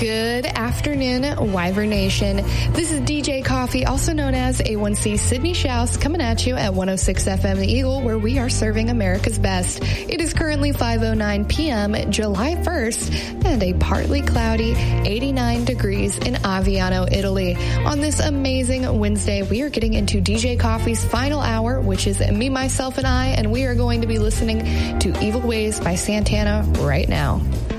Good afternoon, Wyvern Nation. This is DJ Coffee, also known as A1C Sydney Shouse, coming at you at 106 FM The Eagle, where we are serving America's best. It is currently 5:09 p.m., July 1st, and a partly cloudy 89 degrees in Aviano, Italy. On this amazing Wednesday, we are getting into DJ Coffee's final hour, which is Me, Myself, and I, and we are going to be listening to Evil Ways by Santana right now.